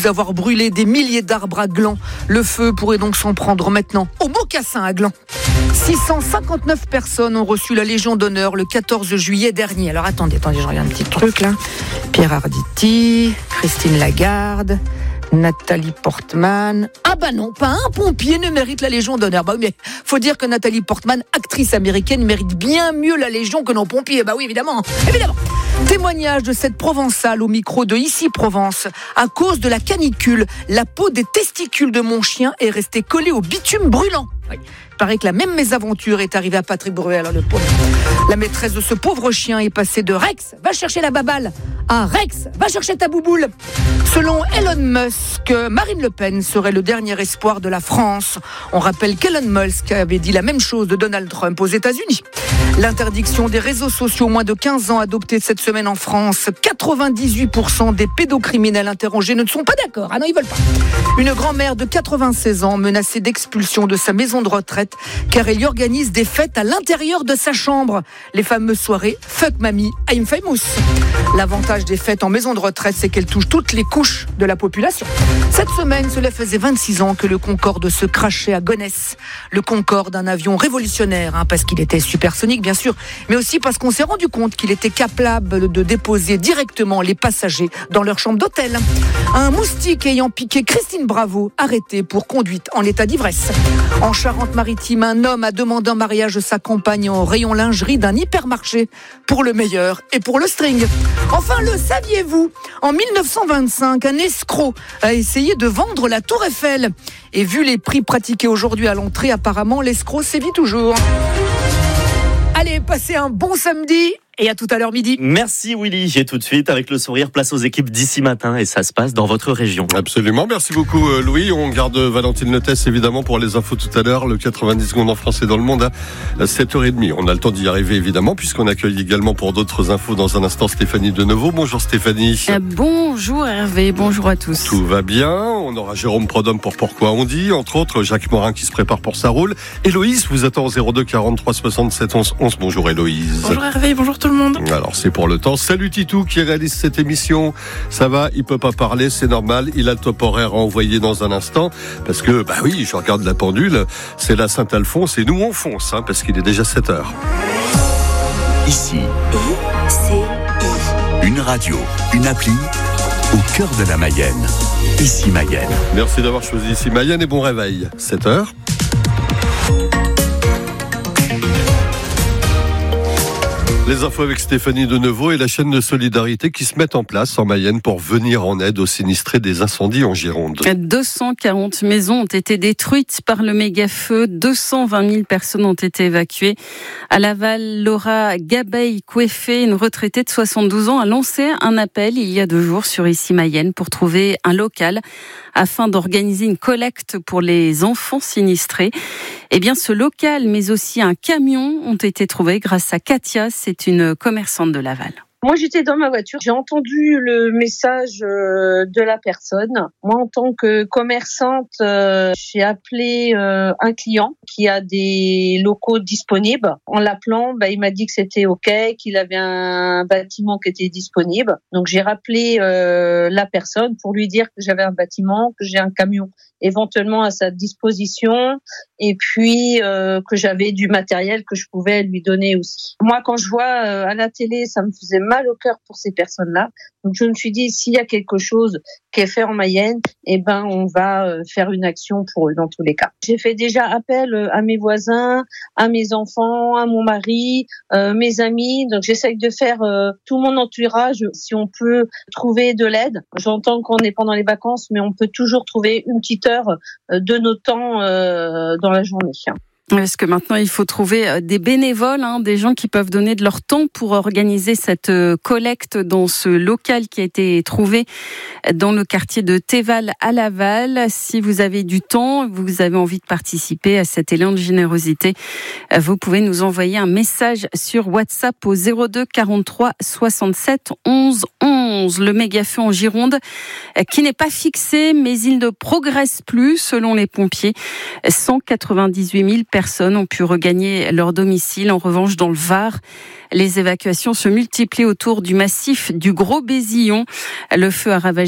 Avoir brûlé des milliers d'arbres à Gland. Le feu pourrait donc s'en prendre maintenant aux mocassins à Gland. 659 personnes ont reçu la Légion d'honneur le 14 juillet dernier. Alors attendez, je regarde un petit truc là. Pierre Arditi, Christine Lagarde, Nathalie Portman. Ah bah non, pas un pompier ne mérite la Légion d'honneur. Bah oui, mais faut dire que Nathalie Portman, actrice américaine, mérite bien mieux la Légion que nos pompiers. Bah oui, évidemment. Témoignage de cette Provençale au micro de Ici Provence. À cause de la canicule, la peau des testicules de mon chien est restée collée au bitume brûlant. Oui. Il paraît que la même mésaventure est arrivée à Patrick Bruel, le pauvre. La maîtresse de ce pauvre chien est passée de Rex, va chercher la baballe, à Rex, va chercher ta bouboule. Selon Elon Musk, Marine Le Pen serait le dernier espoir de la France. On rappelle qu'Elon Musk avait dit la même chose de Donald Trump aux États-Unis. L'interdiction des réseaux sociaux moins de 15 ans adoptée cette semaine en France. 98% des pédocriminels interrogés ne sont pas d'accord. Ah non, ils veulent pas. Une grand-mère de 96 ans menacée d'expulsion de sa maison de retraite car elle y organise des fêtes à l'intérieur de sa chambre. Les fameuses soirées Fuck Mamie, I'm Famous. L'avantage des fêtes en maison de retraite, c'est qu'elles touchent toutes les couches de la population. Cette semaine, cela faisait 26 ans que le Concorde se crachait à Gonesse. Le Concorde, un avion révolutionnaire, parce qu'il était supersonique bien sûr, mais aussi parce qu'on s'est rendu compte qu'il était capable de déposer directement les passagers dans leur chambre d'hôtel. Un moustique ayant piqué Christine Bravo, arrêté pour conduite en état d'ivresse. En Charente-Maritime, un homme a demandé en mariage sa compagne au rayon lingerie d'un hypermarché pour le meilleur et pour le string. Enfin, le saviez-vous ? En 1925, un escroc a essayé de vendre la Tour Eiffel. Et vu les prix pratiqués aujourd'hui à l'entrée, apparemment, l'escroc sévit toujours. Allez, passez un bon samedi et à tout à l'heure midi. Merci Willy, et tout de suite avec le sourire, place aux équipes d'ici matin et ça se passe dans votre région. Absolument, merci beaucoup Louis. On garde Valentine Lettès évidemment pour les infos tout à l'heure, le 90 secondes en français dans le monde à 7h30. On a le temps d'y arriver évidemment puisqu'on accueille également pour d'autres infos dans un instant Stéphanie Deneuveau. Bonjour Stéphanie. Bonjour Hervé, bonjour à tous. Tout va bien, on aura Jérôme Prodhomme pour Pourquoi on dit, entre autres Jacques Morin qui se prépare pour sa roule. Héloïse vous attend au 02 43 67 11 11. Bonjour Héloïse. Bonjour Hervé, bonjour tout le monde. Alors c'est pour le temps. Salut Titou qui réalise cette émission. Ça va, il peut pas parler, c'est normal. Il a le top horaire à envoyer dans un instant. Parce que, bah oui, je regarde la pendule. C'est la Saint-Alphonse et nous on fonce, parce qu'il est déjà 7h. Ici, une radio, une appli au cœur de la Mayenne. Ici Mayenne. Merci d'avoir choisi Ici Mayenne et bon réveil. 7h. Les infos avec Stéphanie Deneuveau et la chaîne de solidarité qui se met en place en Mayenne pour venir en aide aux sinistrés des incendies en Gironde. 240 maisons ont été détruites par le méga-feu. 220 000 personnes ont été évacuées. À Laval, Laura Gabeille-Kouefé, une retraitée de 72 ans, a lancé un appel il y a 2 jours sur Ici Mayenne pour trouver un local afin d'organiser une collecte pour les enfants sinistrés. Eh bien, ce local, mais aussi un camion ont été trouvés grâce à Katia. C'est une commerçante de Laval. Moi, j'étais dans ma voiture, j'ai entendu le message de la personne. Moi, en tant que commerçante, j'ai appelé un client qui a des locaux disponibles. En l'appelant, il m'a dit que c'était OK, qu'il avait un bâtiment qui était disponible. Donc, j'ai rappelé la personne pour lui dire que j'avais un bâtiment, que j'ai un camion éventuellement à sa disposition et puis que j'avais du matériel que je pouvais lui donner aussi. Moi, quand je vois à la télé, ça me faisait mal au cœur pour ces personnes-là. Donc, je me suis dit, s'il y a quelque chose qui est fait en Mayenne, on va faire une action pour eux dans tous les cas. J'ai fait déjà appel à mes voisins, à mes enfants, à mon mari, mes amis. Donc, j'essaye de faire tout mon entourage. Si on peut trouver de l'aide, j'entends qu'on est pendant les vacances, mais on peut toujours trouver une petite heure de notre temps dans la journée. Parce que maintenant, il faut trouver des bénévoles, des gens qui peuvent donner de leur temps pour organiser cette collecte dans ce local qui a été trouvé dans le quartier de Théval à Laval. Si vous avez du temps, vous avez envie de participer à cet élan de générosité, vous pouvez nous envoyer un message sur WhatsApp au 02 43 67 11 11. Le méga-feu en Gironde qui n'est pas fixé, mais il ne progresse plus selon les pompiers. 198 000 personnes ont pu regagner leur domicile. En revanche, dans le Var, les évacuations se multiplient autour du massif du Gros Bézillon. Le feu a ravagé